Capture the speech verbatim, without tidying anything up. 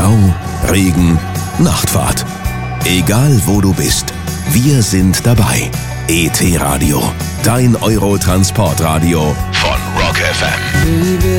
Stau, Regen, Nachtfahrt. Egal wo du bist, wir sind dabei. E T Radio, dein Euro-Transport-Radio von Rock F M.